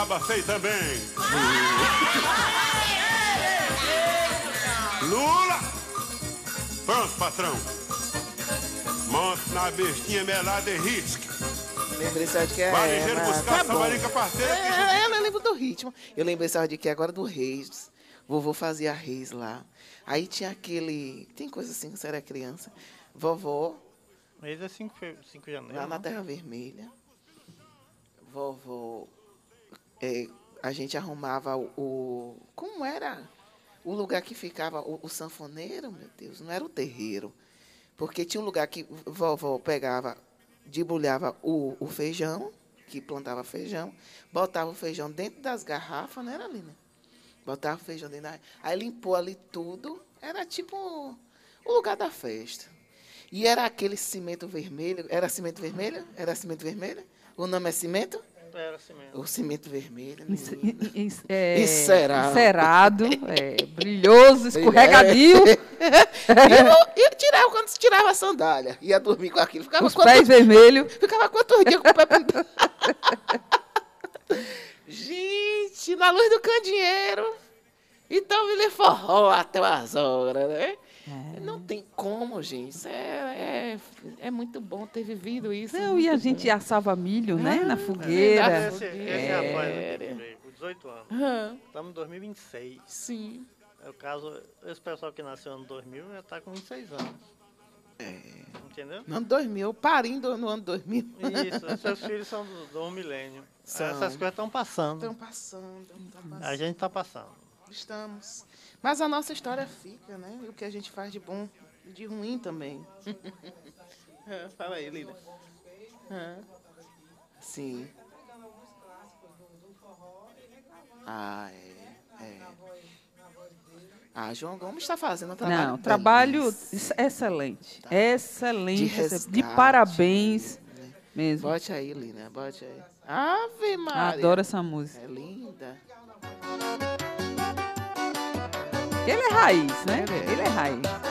Sei também. Lula! Pronto, patrão. Monte na bestinha melada e risque. Lembrei só de que é... Vai ligeiro buscar essa marica parceira. Eu lembro do ritmo. Eu lembrei só de que agora do Reis. Vovô fazia Reis lá. Aí tinha aquele... Tem coisa assim, quando você era criança. Vovó... Reis é 5 de janeiro. Lá na Terra Vermelha. Vovó... a gente arrumava o... Como era? O lugar que ficava o sanfoneiro, meu Deus. Não era o terreiro. Porque tinha um lugar que vovó pegava... Debulhava o feijão, que plantava feijão, botava o feijão dentro das garrafas, não era ali, né? Botava o feijão dentro da... Aí limpou ali tudo, era tipo o lugar da festa. E era aquele cimento vermelho, era cimento vermelho? Era cimento vermelho? O nome é cimento? Era cimento. O cimento vermelho, encerado, brilhoso, escorregadio. E eu tirava quando tirava a sandália. Ia dormir com aquilo. Ficava os pés vermelhos. Ficava quantos dias com o pé pendurado? Gente, na luz do candeeiro. Então, me lê forró até umas horas, né? Não tem como, gente. Isso é muito bom ter vivido isso. Não, e a gente assava milho, né? Na fogueira. Esse rapaz, com 18 anos. Estamos em 2026. Sim. É o caso, esse pessoal que nasceu no 2000 já está com 26 anos. Entendeu? No ano 2000, eu parei no ano 2000. Isso, seus filhos são do milênio. Essas coisas estão passando. Estão passando. A gente está passando. Estamos. Mas a nossa história fica, né? E o que a gente faz de bom e de ruim também. Fala aí, Lila. Sim. João Gomes está fazendo um trabalho. Não, trabalho excelente. Tá. Excelente. De parabéns mesmo. Bote aí, Lina, bote aí. Ave Maria. Adoro essa música. É linda. Ele é raiz, né? Ele é raiz.